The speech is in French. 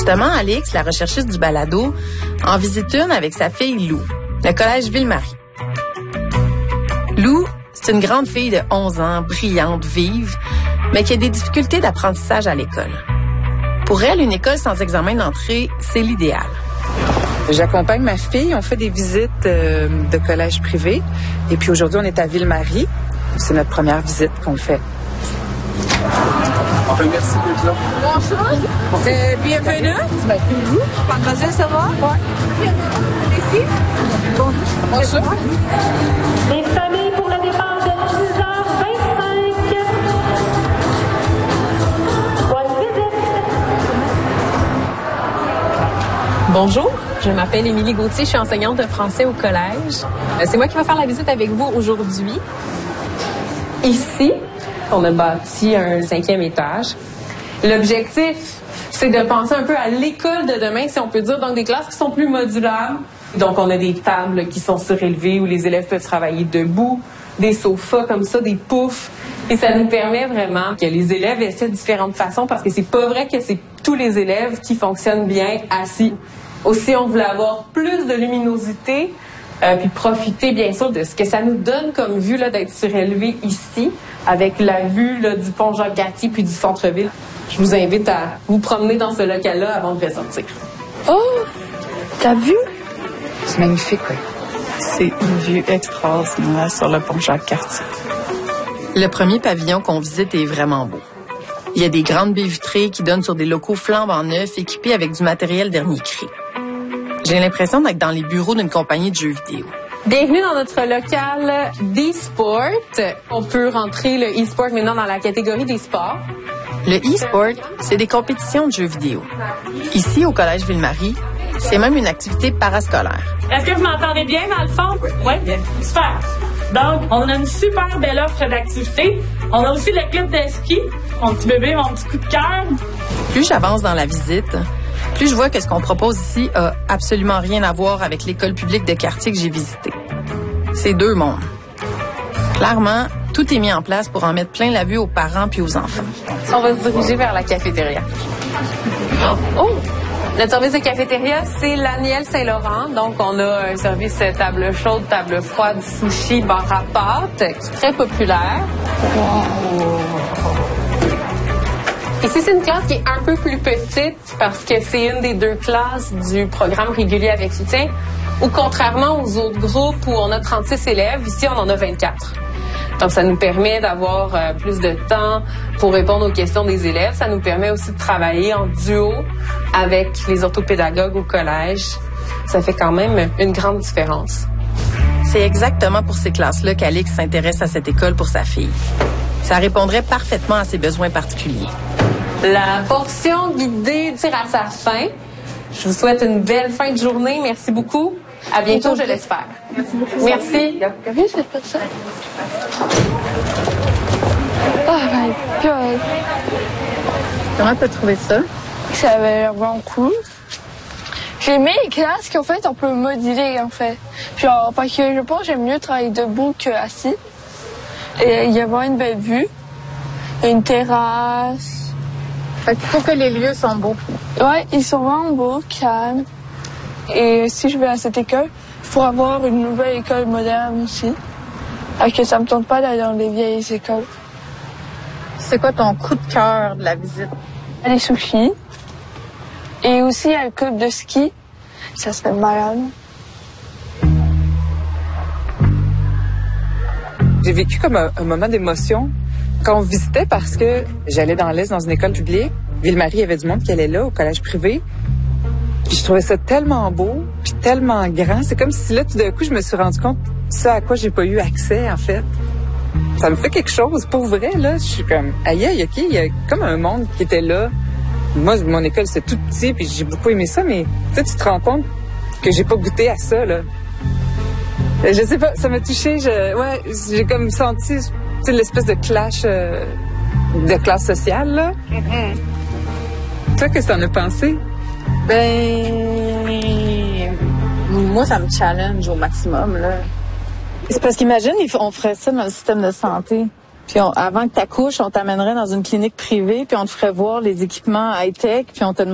Justement, Alix, la recherchiste du balado, en visite une avec sa fille Lou, le collège Ville-Marie. Lou, c'est une grande fille de 11 ans, brillante, vive, mais qui a des difficultés d'apprentissage à l'école. Pour elle, une école sans examen d'entrée, c'est l'idéal. J'accompagne ma fille, on fait des visites de collège privé. Et puis aujourd'hui, on est à Ville-Marie. C'est notre première visite qu'on fait. Enfin, merci d'être là. Bonjour. Bienvenue. Mademoiselle, ça va? Oui. Ici? Bonjour. Les familles pour le départ de 10h25. Bonne visite. Bonjour, je m'appelle Émilie Gauthier, je suis enseignante de français au collège. C'est moi qui vais faire la visite avec vous aujourd'hui. Ici, on a bâti un 5e étage. L'objectif, c'est de penser un peu à l'école de demain, si on peut dire, donc des classes qui sont plus modulables. Donc, on a des tables qui sont surélevées où les élèves peuvent travailler debout, des sofas comme ça, des poufs. Et ça nous permet vraiment que les élèves essaient de différentes façons parce que c'est pas vrai que c'est tous les élèves qui fonctionnent bien assis. Aussi, on voulait avoir plus de luminosité, puis profiter bien sûr de ce que ça nous donne comme vue là, d'être surélevé ici, avec la vue là, du pont Jacques-Cartier puis du centre-ville. Je vous invite à vous promener dans ce local-là avant de ressortir. Oh! T'as vu? C'est magnifique, oui. C'est une vue extraordinaire sur le pont Jacques-Cartier. Le premier pavillon qu'on visite est vraiment beau. Il y a des grandes baies vitrées qui donnent sur des locaux flambant neufs équipés avec du matériel dernier cri. J'ai l'impression d'être dans les bureaux d'une compagnie de jeux vidéo. Bienvenue dans notre local d'e-sport. On peut rentrer le e-sport maintenant dans la catégorie des sports. Le e-sport, c'est des compétitions de jeux vidéo. Ici, au Collège Ville-Marie, c'est même une activité parascolaire. Est-ce que vous m'entendez bien dans le fond? Oui, bien. Super. Donc, on a une super belle offre d'activités. On a aussi le club de ski. Mon petit bébé, mon petit coup de cœur. Plus j'avance dans la visite, plus je vois que ce qu'on propose ici a absolument rien à voir avec l'école publique de quartier que j'ai visitée. C'est deux mondes. Clairement, tout est mis en place pour en mettre plein la vue aux parents puis aux enfants. On va se diriger vers la cafétéria. Oh! Notre service de cafétéria, c'est l'Aniel Saint-Laurent. Donc, on a un service table chaude, table froide, sushi, bar à pâtes, qui est très populaire. Wow. Ici, c'est une classe qui est un peu plus petite parce que c'est une des 2 classes du programme régulier avec soutien. Ou contrairement aux autres groupes où on a 36 élèves, ici, on en a 24. Donc, ça nous permet d'avoir plus de temps pour répondre aux questions des élèves. Ça nous permet aussi de travailler en duo avec les orthopédagogues au collège. Ça fait quand même une grande différence. C'est exactement pour ces classes-là qu'Alix s'intéresse à cette école pour sa fille. Ça répondrait parfaitement à ses besoins particuliers. La portion guidée tire à sa fin. Je vous souhaite une belle fin de journée. Merci beaucoup. À bientôt, je l'espère. Merci beaucoup. Merci. T'as vu cette personne? Oh my God. Comment t'as trouvé ça? Ça avait l'air vraiment cool. J'ai aimé les classes qu'en fait on peut moduler en fait. Genre parce que je pense que j'aime mieux travailler debout qu'assis. Et il y a vraiment une belle vue. Il y a une terrasse. Fait que tu trouves que les lieux sont beaux? Ouais, ils sont vraiment beaux, calmes. Et si je vais à cette école, il faut avoir une nouvelle école moderne aussi. Parce que ça me tente pas d'aller dans les vieilles écoles. C'est quoi ton coup de cœur de la visite? Les sushis. Et aussi un club de ski. Ça serait malade. J'ai vécu comme un moment d'émotion quand on visitait parce que j'allais dans l'Est dans une école publique. Ville-Marie, il y avait du monde qui allait là, au collège privé. Puis je trouvais ça tellement beau, puis tellement grand. C'est comme si là, tout d'un coup, je me suis rendu compte de ça à quoi j'ai pas eu accès, en fait. Ça me fait quelque chose, pour vrai, là. Je suis comme, aïe, OK, il y a comme un monde qui était là. Moi, mon école, c'est tout petit, puis j'ai beaucoup aimé ça, mais tu te rends compte que j'ai pas goûté à ça, là. Je sais pas, ça m'a touchée. J'ai comme senti l'espèce de clash de classe sociale, là. Toi, qu'est-ce que t'en as pensé? Moi, ça me challenge au maximum, là. C'est parce qu'imagine, on ferait ça dans le système de santé. Puis avant que tu accouches, on t'amènerait dans une clinique privée, puis on te ferait voir les équipements high-tech, puis on te